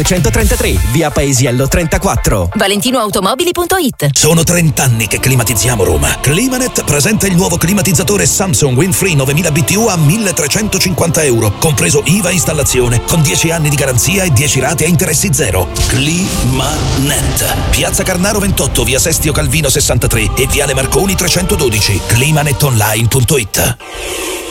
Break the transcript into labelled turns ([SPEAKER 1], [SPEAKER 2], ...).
[SPEAKER 1] 133, via Paesiello 34.
[SPEAKER 2] ValentinoAutomobili.it.
[SPEAKER 3] Sono 30 anni che climatizziamo Roma. Climanet presenta il nuovo climatizzatore Samsung Windfree 9000 BTU a €1.350, compreso IVA installazione, con 10 anni di garanzia e 10 rate a interessi zero. Climanet. Piazza Carnaro 28, via Sestio Calvino 63 e viale Marconi 312. Climanetonline.it.